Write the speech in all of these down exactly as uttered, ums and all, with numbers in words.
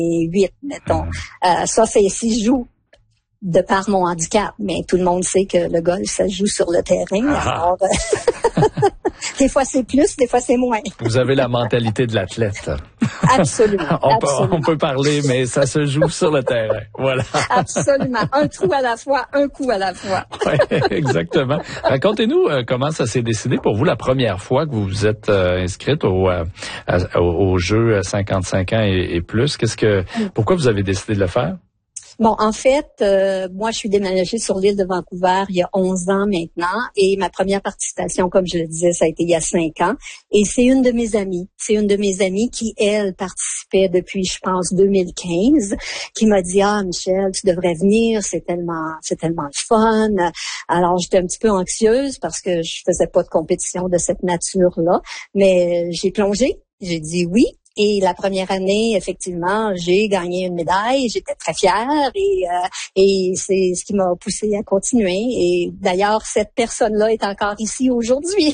huit, mettons. Euh, ça, c'est si je joue de par mon handicap, mais tout le monde sait que le golf, ça se joue sur le terrain. Ah. Alors, euh, des fois c'est plus, des fois c'est moins. Vous avez la mentalité de l'athlète. Absolument. on, peut, absolument. on peut parler, mais ça se joue sur le terrain. Voilà. Absolument. Un trou à la fois, un coup à la fois. Oui, exactement. Racontez-nous euh, comment ça s'est décidé pour vous la première fois que vous vous êtes euh, inscrite au, euh, à, au, au jeu cinquante-cinq ans et, et plus. Qu'est-ce que, pourquoi vous avez décidé de le faire? Bon, en fait, euh, moi, je suis déménagée sur l'île de Vancouver il y a onze ans maintenant, et ma première participation, comme je le disais, ça a été il y a cinq ans. Et c'est une de mes amies, c'est une de mes amies qui, elle, participait depuis, je pense, deux mille quinze, qui m'a dit, ah, Michel, tu devrais venir, c'est tellement, c'est tellement le fun. Alors, j'étais un petit peu anxieuse parce que je faisais pas de compétition de cette nature-là, mais j'ai plongé, j'ai dit oui. Et la première année, effectivement, j'ai gagné une médaille. J'étais très fière et, euh, et c'est ce qui m'a poussée à continuer. Et d'ailleurs, cette personne-là est encore ici aujourd'hui.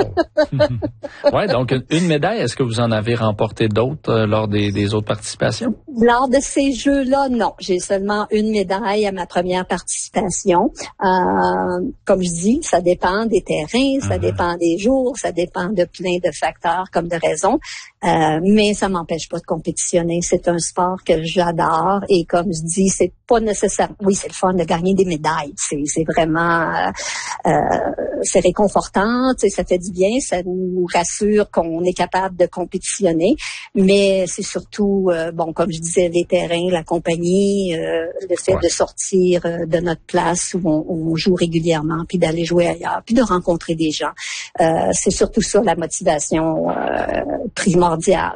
Wow! Ouais, donc une médaille, est-ce que vous en avez remporté d'autres euh, lors des, des autres participations? Lors de ces jeux-là, non. J'ai seulement une médaille à ma première participation. Euh, comme je dis, ça dépend des terrains, ça mm-hmm. dépend des jours, ça dépend de plein de facteurs comme de raisons. Euh, mais ça m'empêche pas de compétitionner. C'est un sport que j'adore et comme je dis, c'est pas nécessaire. Oui, c'est le fun de gagner des médailles. C'est, c'est vraiment, euh, euh, c'est réconfortant. Tu sais, ça fait du bien. Ça nous rassure qu'on est capable de compétitionner. Mais c'est surtout, euh, bon, comme je disais, les terrains, la compagnie, euh, le fait ouais. de sortir euh, de notre place où on, on joue régulièrement, puis d'aller jouer ailleurs, puis de rencontrer des gens. Euh, c'est surtout ça la motivation euh, primordiale.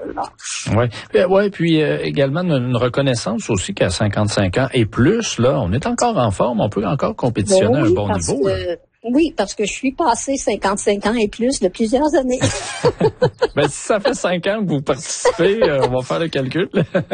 Oui, ouais, puis euh, également une, une reconnaissance aussi qu'à cinquante-cinq ans et plus, là, on est encore en forme, on peut encore compétitionner bon, oui, à un bon niveau. Que, oui, parce que je suis passée cinquante-cinq ans et plus de plusieurs années. Ben, si ça fait cinq ans que vous participez, euh, on va faire le calcul.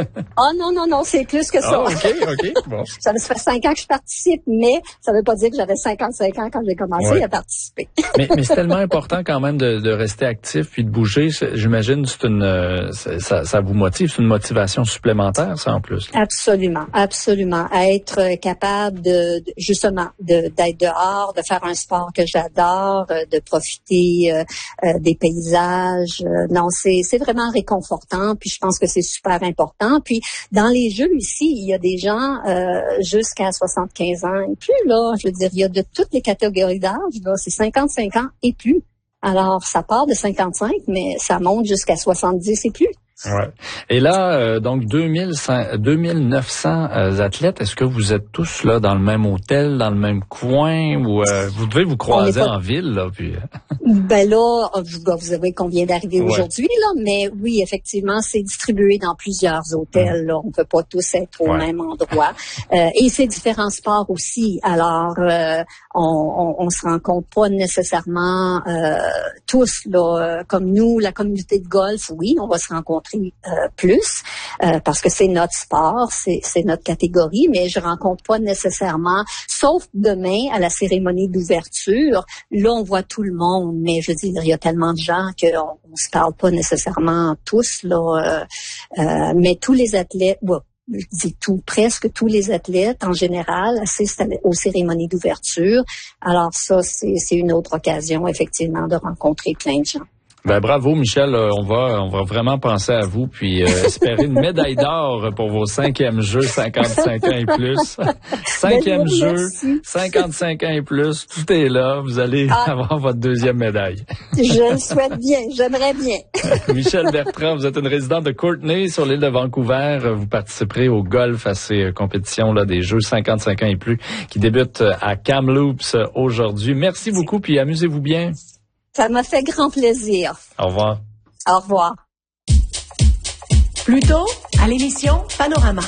Ah non, non, non, c'est plus que ça. Ah, OK, OK, bon. Ça fait cinq ans que je participe, mais ça ne veut pas dire que j'avais cinquante-cinq ans quand j'ai commencé ouais. à participer. mais, mais c'est tellement important quand même de, de rester actif puis de bouger. J'imagine c'est une, ça, ça vous motive, c'est une motivation supplémentaire, ça, en plus. Absolument, absolument. Être capable de, de justement, de, d'être dehors, de faire un sport que j'adore, de profiter euh, euh, des paysages. Euh, non, c'est, c'est vraiment réconfortant. Puis je pense que c'est super important. Puis dans les jeux ici, il y a des gens euh, jusqu'à soixante-quinze ans et plus. Là, je veux dire, il y a de toutes les catégories d'âge. Là, c'est cinquante-cinq ans et plus. Alors, ça part de cinquante-cinq, mais ça monte jusqu'à soixante-dix et plus. Ouais. Et là, euh, donc deux mille neuf cents euh, athlètes, est-ce que vous êtes tous là dans le même hôtel, dans le même coin, ou euh, vous devez vous croiser pas... en ville là, puis. Ben là, vous savez qu'on vient d'arriver ouais. aujourd'hui là, mais oui, effectivement, c'est distribué dans plusieurs hôtels. Mmh. Là, on peut pas tous être au ouais. même endroit. Euh, et c'est différents sports aussi. Alors, euh, on, on, on se rencontre pas nécessairement euh, tous là, comme nous, la communauté de golf. Oui, on va se rencontrer. Euh, plus euh, parce que c'est notre sport, c'est, c'est notre catégorie, mais je rencontre pas nécessairement, sauf demain à la cérémonie d'ouverture, là on voit tout le monde, mais je veux dire, il y a tellement de gens qu'on on se parle pas nécessairement tous, là, euh, euh, mais tous les athlètes, bon, je dis tout, presque tous les athlètes en général assistent aux cérémonies d'ouverture, alors ça c'est, c'est une autre occasion effectivement de rencontrer plein de gens. Ben bravo Michel, on va on va vraiment penser à vous puis euh, espérer une médaille d'or pour vos cinquièmes jeux cinquante-cinq ans et plus. Cinquième ben, jeu, merci. cinquante-cinq ans et plus, tout est là, vous allez ah. avoir votre deuxième médaille. Je le souhaite bien, j'aimerais bien. Michel Bertrand, vous êtes une résidente de Courtenay sur l'île de Vancouver, vous participerez au golf à ces compétitions là des jeux cinquante-cinq ans et plus qui débutent à Kamloops aujourd'hui. Merci beaucoup puis amusez-vous bien. Ça m'a fait grand plaisir. Au revoir. Au revoir. Plus tôt, à l'émission Panorama.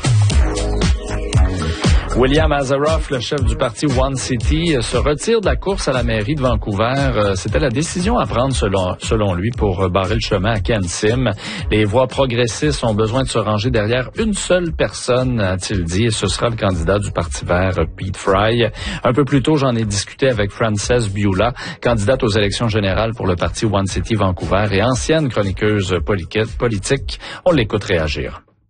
William Azaroff, le chef du parti One City, se retire de la course à la mairie de Vancouver. C'était la décision à prendre selon, selon lui pour barrer le chemin à Ken Sim. Les voix progressistes ont besoin de se ranger derrière une seule personne, a-t-il dit, et ce sera le candidat du Parti vert, Pete Fry. Un peu plus tôt, j'en ai discuté avec Frances Bioula, candidate aux élections générales pour le parti One City Vancouver et ancienne chroniqueuse politique. On l'écoute réagir.